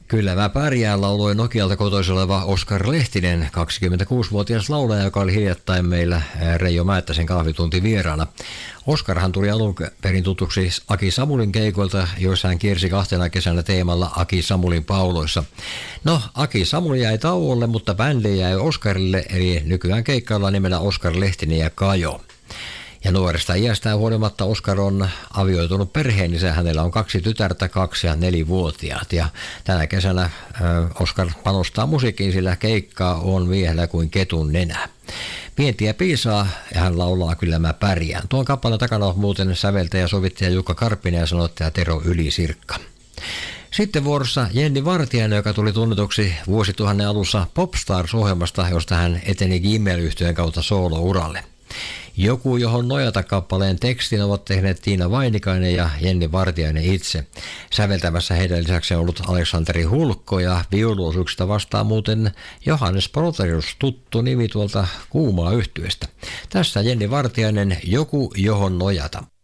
Kyllä mä pärjään lauloi Nokialta kotoisin oleva Oskar Lehtinen, 26-vuotias laulaja, joka oli hiljattain meillä Reijo Määttäsen kahvitunti vieraana. Oskarhan tuli alun perin tutuksi Aki Samulin keikoilta, joissa hän kiersi 2 kesänä teemalla Aki Samulin pauloissa. No, Aki Samuli jäi tauolle, mutta bändi jäi Oskarille, eli nykyään keikkailla nimellä Oskar Lehtinen ja Kajo. Ja nuoresta iästään huolimatta Oskar on avioitunut perheenisä. Hänellä on 2 tytärtä, 2- ja 4-vuotiaat. Ja tänä kesänä Oskar panostaa musiikkiin, sillä keikkaa on miehellä kuin ketun nenä. Vientiä piisaa ja hän laulaa Kyllä mä pärjään. Tuon kappaleen takana on muuten säveltäjä ja sovittaja Jukka Karppinen ja sanottaja Tero Ylisirkka. Sitten vuorossa Jenni Vartiainen, joka tuli tunnetuksi vuosituhannen alussa Popstars-ohjelmasta, josta hän eteni Gimmel-yhtyeen kautta soolouralle. Joku, johon nojata kappaleen tekstin ovat tehneet Tiina Vainikainen ja Jenni itse. Säveltämässä heidän lisäksi on ollut Aleksanteri Hulkko ja viuluosuuksista vastaa muuten Johannes Proterius, tuttu nimi tuolta Kuumaa yhtyeestä. Tässä Jenni Vartiainen, Joku, johon nojata.